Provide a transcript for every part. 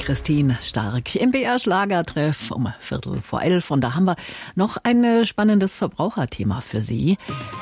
Christine Stark im BR-Schlagertreff um 11:15. Und da haben wir noch ein spannendes Verbraucherthema für Sie.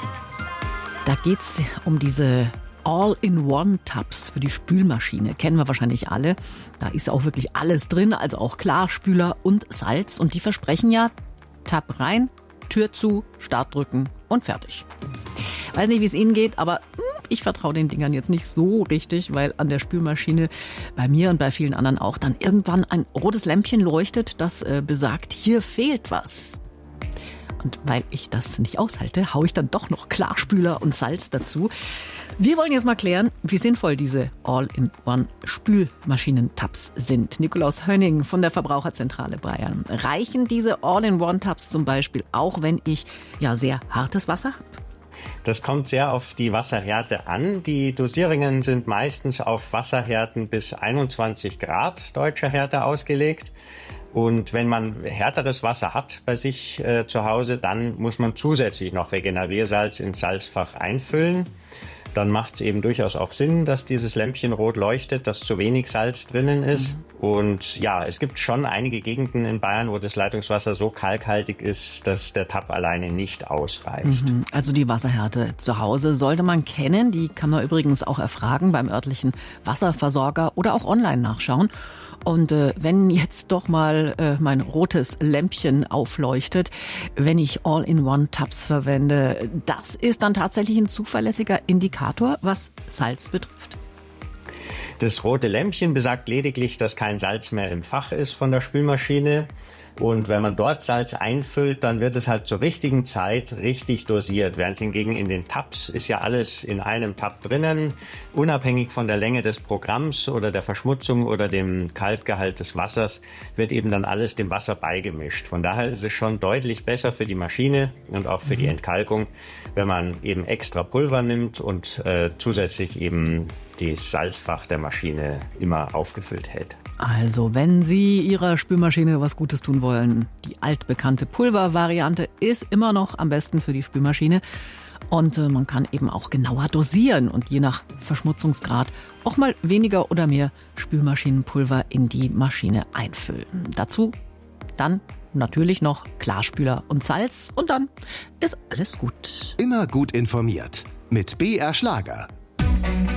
Da geht's um diese All-in-One-Tabs für die Spülmaschine. Kennen wir wahrscheinlich alle. Da ist auch wirklich alles drin, also auch Klarspüler und Salz. Und die versprechen ja, Tab rein, Tür zu, Start drücken und fertig. Weiß nicht, wie es Ihnen geht, aber ich vertraue den Dingern jetzt nicht so richtig, weil an der Spülmaschine bei mir und bei vielen anderen auch dann irgendwann ein rotes Lämpchen leuchtet, das besagt, hier fehlt was. Und weil ich das nicht aushalte, haue ich dann doch noch Klarspüler und Salz dazu. Wir wollen jetzt mal klären, wie sinnvoll diese All-in-One-Spülmaschinen-Tabs sind. Nikolaus Hönning von der Verbraucherzentrale Bayern. Reichen diese All-in-One-Tabs zum Beispiel auch, wenn ich sehr hartes Wasser habe? Das kommt sehr auf die Wasserhärte an. Die Dosierungen sind meistens auf Wasserhärten bis 21 Grad deutscher Härte ausgelegt. Und wenn man härteres Wasser hat bei sich zu Hause, dann muss man zusätzlich noch Regeneriersalz ins Salzfach einfüllen. Dann macht es eben durchaus auch Sinn, dass dieses Lämpchen rot leuchtet, dass zu wenig Salz drinnen ist. Und ja, es gibt schon einige Gegenden in Bayern, wo das Leitungswasser so kalkhaltig ist, dass der Tab alleine nicht ausreicht. Also die Wasserhärte zu Hause sollte man kennen. Die kann man übrigens auch erfragen beim örtlichen Wasserversorger oder auch online nachschauen. Und wenn jetzt doch mal mein rotes Lämpchen aufleuchtet, wenn ich All-in-One-Tabs verwende, das ist dann tatsächlich ein zuverlässiger Indikator, was Salz betrifft. Das rote Lämpchen besagt lediglich, dass kein Salz mehr im Fach ist von der Spülmaschine. Und wenn man dort Salz einfüllt, dann wird es halt zur richtigen Zeit richtig dosiert. Während hingegen in den Tabs ist ja alles in einem Tab drinnen, unabhängig von der Länge des Programms oder der Verschmutzung oder dem Kalkgehalt des Wassers, wird eben dann alles dem Wasser beigemischt. Von daher ist es schon deutlich besser für die Maschine und auch für die Entkalkung, wenn man eben extra Pulver nimmt und zusätzlich eben das Salzfach der Maschine immer aufgefüllt hält. Also, wenn Sie Ihrer Spülmaschine was Gutes tun wollen, die altbekannte Pulvervariante ist immer noch am besten für die Spülmaschine. Und man kann eben auch genauer dosieren und je nach Verschmutzungsgrad auch mal weniger oder mehr Spülmaschinenpulver in die Maschine einfüllen. Dazu dann natürlich noch Klarspüler und Salz und dann ist alles gut. Immer gut informiert mit BR Schlager.